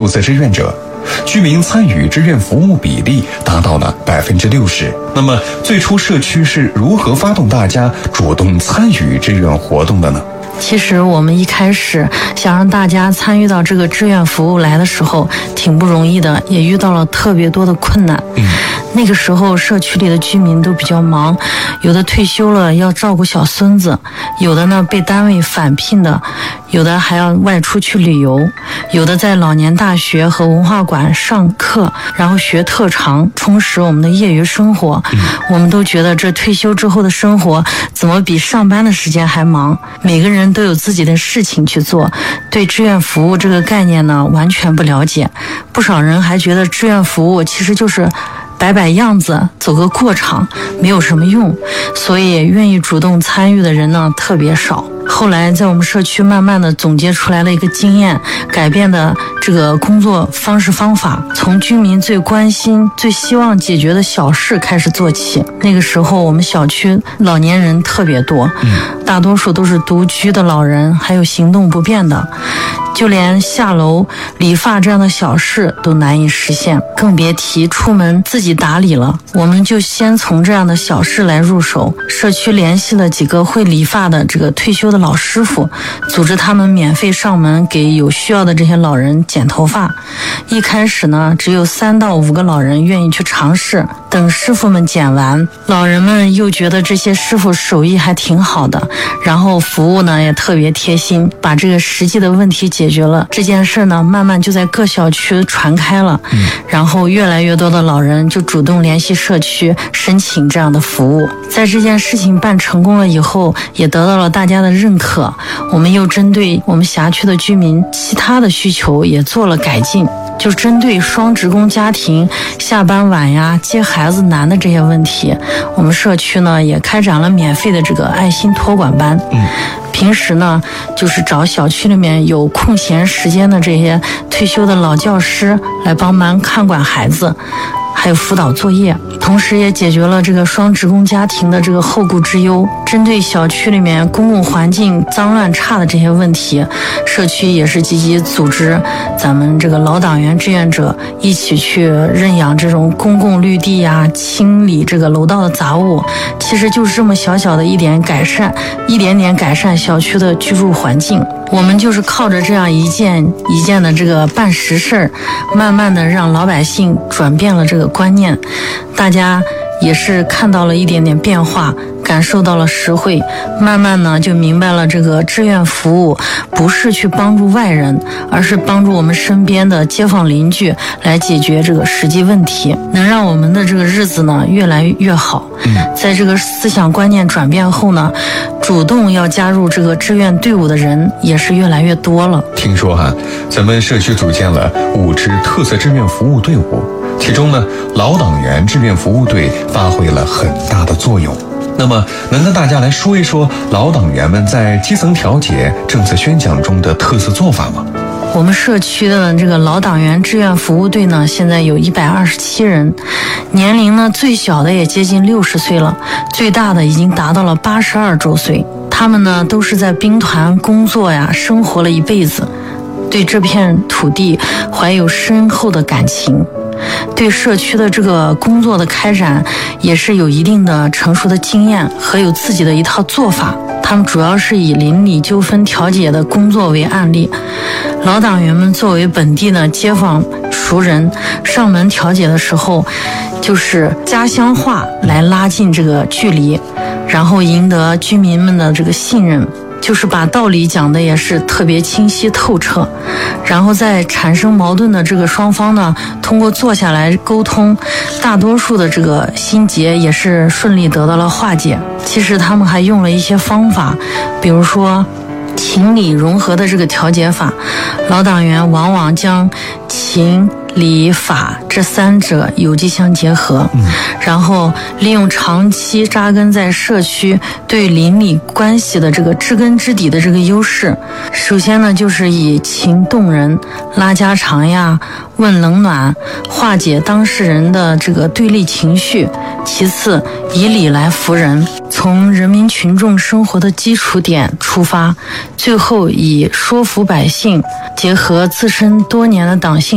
色志愿者，居民参与志愿服务比例达到了60%。那么最初社区是如何发动大家主动参与志愿活动的呢？ 其实我们一开始想让大家参与到这个志愿服务来的时候挺不容易的，也遇到了特别多的困难。那个时候社区里的居民都比较忙，有的退休了要照顾小孙子，有的呢被单位返聘的，有的还要外出去旅游，有的在老年大学和文化馆上课，然后学特长，充实我们的业余生活。我们都觉得这退休之后的生活怎么比上班的时间还忙，每个人都有自己的事情去做，对志愿服务这个概念呢完全不了解。不少人还觉得志愿服务其实就是摆摆样子，走个过场，没有什么用，所以愿意主动参与的人呢特别少。后来在我们社区慢慢的总结出来了一个经验，改变的这个工作方式方法，从居民最关心最希望解决的小事开始做起。那个时候我们小区老年人特别多，大多数都是独居的老人，还有行动不便的，就连下楼理发这样的小事都难以实现，更别提出门自己打理了。我们就先从这样的小事来入手，社区联系了几个会理发的这个退休的老师傅，组织他们免费上门给有需要的这些老人剪头发。一开始呢，只有3到5个老人愿意去尝试，等师傅们剪完，老人们又觉得这些师傅手艺还挺好的，然后服务呢也特别贴心，把这个实际的问题解决了。这件事呢慢慢就在各小区传开了，然后越来越多的老人就主动联系社区申请这样的服务。在这件事情办成功了以后，也得到了大家的认可，我们又针对我们辖区的居民其他的需求也做了改进，就针对双职工家庭下班晚呀、接孩子难的这些问题，我们社区呢也开展了免费的这个爱心托管班。平时呢就是找小区里面有空闲时间的这些退休的老教师来帮忙看管孩子，还有辅导作业，同时也解决了这个双职工家庭的这个后顾之忧。针对小区里面公共环境脏乱差的这些问题，社区也是积极组织咱们这个老党员志愿者一起去认养这种公共绿地呀，清理这个楼道的杂物。其实就是这么小小的一点点改善小区的居住环境。我们就是靠着这样一件一件的这个办实事，慢慢的让老百姓转变了这个观念，大家也是看到了一点点变化，感受到了实惠，慢慢呢就明白了这个志愿服务不是去帮助外人，而是帮助我们身边的街坊邻居来解决这个实际问题，能让我们的这个日子呢越来越好。在这个思想观念转变后呢，主动要加入这个志愿队伍的人也是越来越多了。 听说咱们社区组建了5支特色志愿服务队伍，其中呢老党员志愿服务队发挥了很大的作用。那么能跟大家来说一说老党员们在基层调解、政策宣讲中的特色做法吗？ 我们社区的这个老党员志愿服务队呢，现在有127人，年龄呢最小的也接近60岁了，最大的已经达到了82周岁。他们呢都是在兵团工作呀，生活了一辈子，对这片土地怀有深厚的感情，对社区的这个工作的开展也是有一定的成熟的经验和有自己的一套做法。他们主要是以邻里纠纷调解的工作为案例，老党员们作为本地的街坊熟人，上门调解的时候就是家乡话来拉近这个距离，然后赢得居民们的这个信任，就是把道理讲的也是特别清晰透彻，然后在产生矛盾的这个双方呢，通过坐下来沟通，大多数的这个心结也是顺利得到了化解。其实他们还用了一些方法，比如说情理融合的这个调解法，老党员往往将情理法这3者有机相结合，然后利用长期扎根在社区对邻里关系的这个知根知底的这个优势。首先呢，就是以情动人，拉家常呀，问冷暖，化解当事人的这个对立情绪。其次，以理来服人，从人民群众生活的基础点出发，最后以说服百姓，结合自身多年的党性